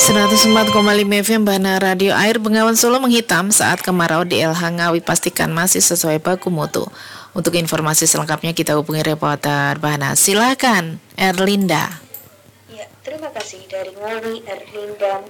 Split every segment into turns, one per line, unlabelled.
104,5 FM Bana Radio. Air Bengawan Solo menghitam saat kemarau di LH Ngawi, pastikan masih sesuai baku mutu. Untuk informasi selengkapnya kita hubungi reporter Bana. Silakan Erlinda.
Ya, terima kasih dari Ngawi Erlinda.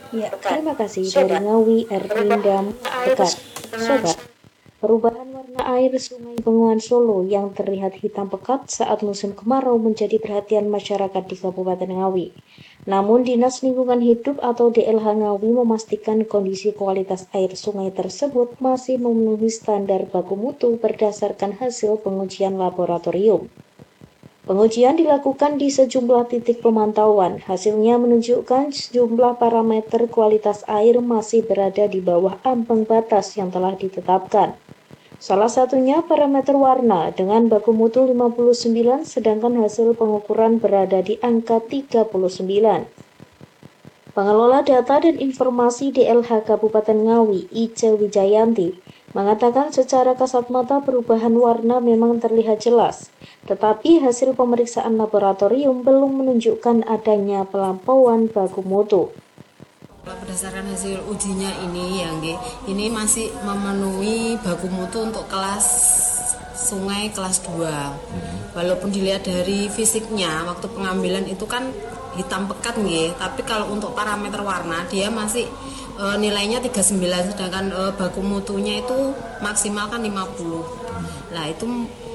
Pekat. Sobat, perubahan warna air Sungai Bengawan Solo yang terlihat hitam pekat saat musim kemarau menjadi perhatian masyarakat di Kabupaten Ngawi. Namun Dinas Lingkungan Hidup atau DLH Ngawi memastikan kondisi kualitas air sungai tersebut masih memenuhi standar baku mutu berdasarkan hasil pengujian laboratorium. Pengujian dilakukan di sejumlah titik pemantauan. Hasilnya menunjukkan sejumlah parameter kualitas air masih berada di bawah ambang batas yang telah ditetapkan. Salah satunya parameter warna dengan baku mutu 59, sedangkan hasil pengukuran berada di angka 39. Pengelola Data dan Informasi DLH Kabupaten Ngawi, Ice Wijayanti, mengatakan secara kasat mata perubahan warna memang terlihat jelas, tetapi hasil pemeriksaan laboratorium belum menunjukkan adanya pelampauan baku mutu.
Berdasarkan hasil ujinya ini masih memenuhi baku mutu untuk kelas sungai kelas 2. Walaupun dilihat dari fisiknya waktu pengambilan itu kan hitam pekat tapi kalau untuk parameter warna dia masih nilainya 39, sedangkan baku mutunya itu maksimal kan 50. Nah itu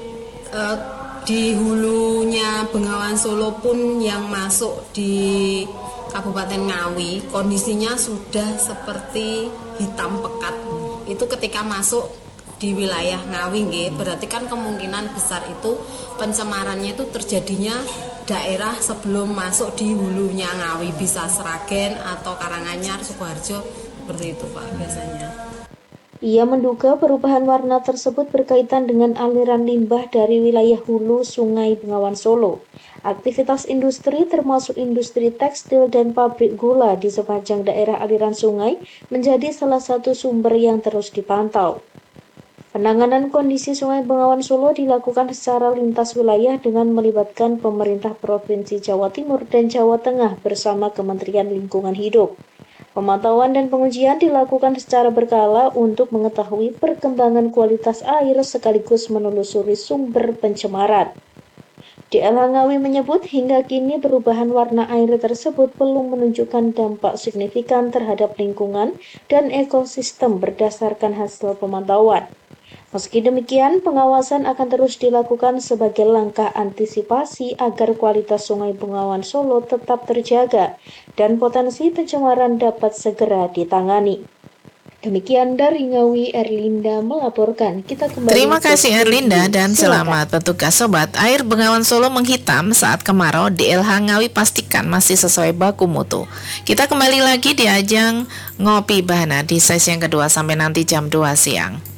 di hulunya Bengawan Solo pun yang masuk di Kabupaten Ngawi kondisinya sudah seperti hitam pekat. Itu ketika masuk di wilayah Ngawi berarti kan kemungkinan besar itu pencemarannya itu terjadinya daerah sebelum masuk di hulunya Ngawi, bisa Sragen atau Karanganyar, Sukoharjo, seperti itu Pak biasanya.
Ia menduga perubahan warna tersebut berkaitan dengan aliran limbah dari wilayah hulu Sungai Bengawan Solo. Aktivitas industri termasuk industri tekstil dan pabrik gula di sepanjang daerah aliran sungai menjadi salah satu sumber yang terus dipantau. Penanganan kondisi Sungai Bengawan Solo dilakukan secara lintas wilayah dengan melibatkan pemerintah Provinsi Jawa Timur dan Jawa Tengah bersama Kementerian Lingkungan Hidup. Pemantauan dan pengujian dilakukan secara berkala untuk mengetahui perkembangan kualitas air sekaligus menelusuri sumber pencemaran. DLH Ngawi menyebut hingga kini perubahan warna air tersebut belum menunjukkan dampak signifikan terhadap lingkungan dan ekosistem berdasarkan hasil pemantauan. Meski demikian, pengawasan akan terus dilakukan sebagai langkah antisipasi agar kualitas Sungai Bengawan Solo tetap terjaga dan potensi pencemaran dapat segera ditangani. Demikian dari Ngawi, Erlinda melaporkan. Kita kembali.
Terima kasih Erlinda dan selamat bertugas sobat. Air Bengawan Solo menghitam saat kemarau di LH Ngawi, pastikan masih sesuai baku mutu. Kita kembali lagi di ajang Ngopi Bana di sesi yang kedua sampai nanti jam 2 siang.